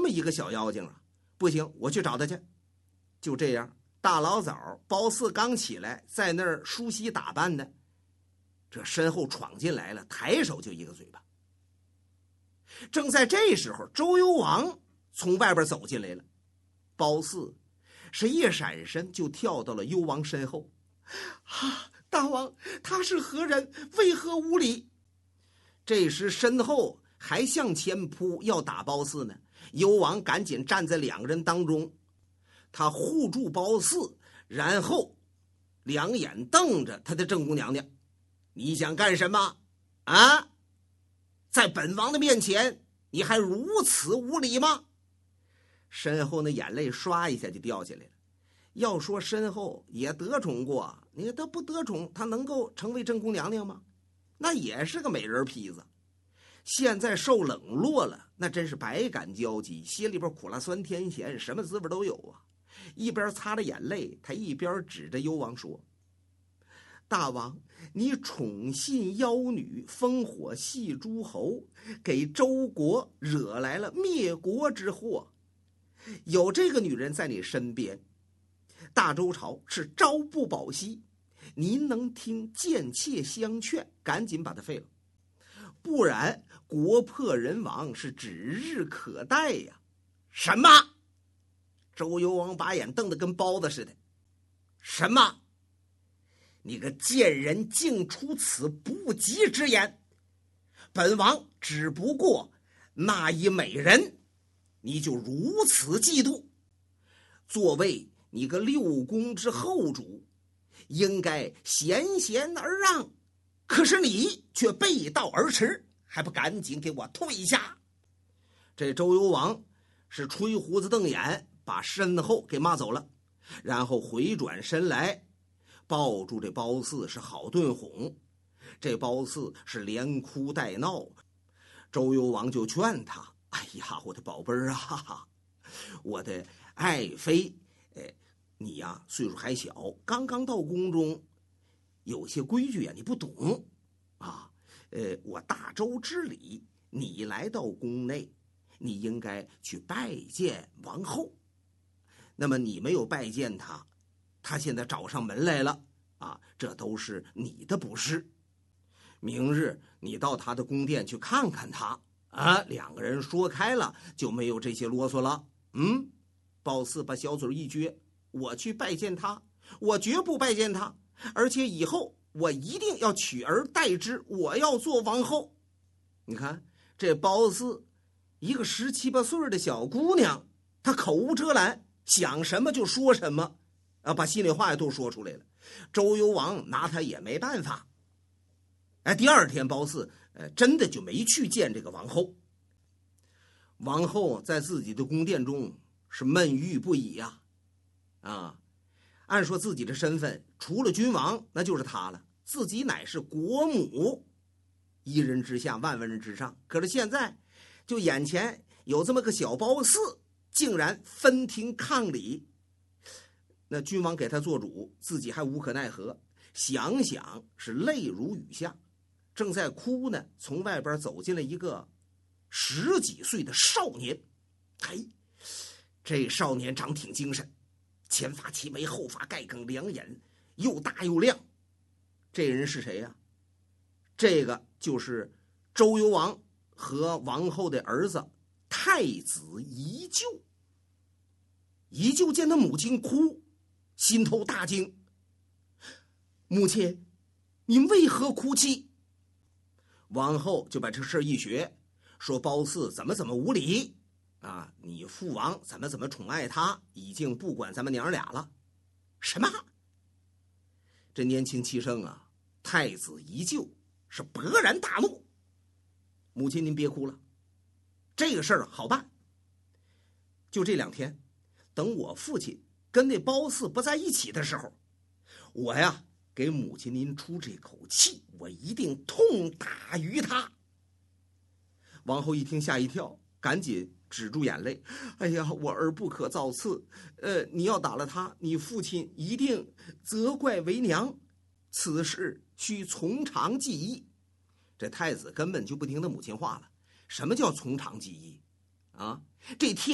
么一个小妖精啊？不行，我去找他去。就这样，大老早包四刚起来，在那儿梳洗打扮呢，这身后闯进来了，抬手就一个嘴巴。正在这时候，周幽王从外边走进来了，包四是一闪身就跳到了幽王身后。大王，他是何人？为何无礼？这时身后还向前扑要打包四呢，幽王赶紧站在两个人当中，他护住包四，然后两眼瞪着他的正宫娘娘。你想干什么啊？在本王的面前你还如此无礼吗？身后的眼泪刷一下就掉下来了。要说身后也得宠过，你他不得宠，他能够成为正宫娘娘吗？那也是个美人坯子。现在受冷落了，那真是百感交集，心里边苦辣酸甜咸，什么滋味都有啊。一边擦着眼泪，他一边指着幽王说：大王，你宠信妖女，烽火戏诸侯，给周国惹来了灭国之祸。有这个女人在你身边，大周朝是朝不保夕。您能听贱妾相劝，赶紧把她废了，不然国破人亡是指日可待呀。什么？周幽王把眼瞪得跟包子似的。什么？你个贱人竟出此不吉之言！本王只不过那一美人，你就如此嫉妒？作为你个六宫之后主，应该贤贤而让，可是你却背道而驰，还不赶紧给我退下！这周幽王是吹胡子瞪眼，把身后给骂走了，然后回转身来抱住这包四是好顿哄。这包四是连哭带闹，周幽王就劝他：哎呀，我的宝贝儿啊，我的爱妃，你呀岁数还小，刚刚到宫中，有些规矩呀你不懂啊。我大周之礼，你来到宫内，你应该去拜见王后。那么你没有拜见他，他现在找上门来了啊，这都是你的不是。明日你到他的宫殿去看看他啊，两个人说开了，就没有这些啰嗦了。包四把小嘴一撅：我去拜见他？我绝不拜见他，而且以后我一定要取而代之，我要做王后。你看这包四，一个17、18岁的小姑娘，她口无遮拦，想什么就说什么啊，把心里话也都说出来了。周幽王拿他也没办法。第二天包四真的就没去见这个王后。王后在自己的宫殿中是闷郁不已呀。按说自己的身份除了君王那就是他了，自己乃是国母，一人之下万万人之上。可是现在就眼前有这么个小包四，竟然分庭抗礼，那君王给他做主，自己还无可奈何，想想是泪如雨下。正在哭呢，从外边走进了一个10几岁的少年。这少年长挺精神，前发齐眉，后发盖梗，两眼又大又亮。这人是谁呀？这个就是周幽王和王后的儿子太子宜臼。宜臼见他母亲哭，心头大惊：母亲，您为何哭泣？王后就把这事一学，说包四怎么无礼啊！你父王怎么宠爱他，已经不管咱们娘俩了。什么？这年轻气盛啊，太子宜臼是勃然大怒：母亲您别哭了，这个事儿好办。就这2天，等我父亲跟那包四不在一起的时候，我呀给母亲您出这口气，我一定痛打于他。王后一听吓一跳，赶紧止住眼泪：哎呀，我儿不可造次，你要打了他，你父亲一定责怪为娘，此事需从长计议。这太子根本就不听他母亲话了。什么叫从长计议啊？这天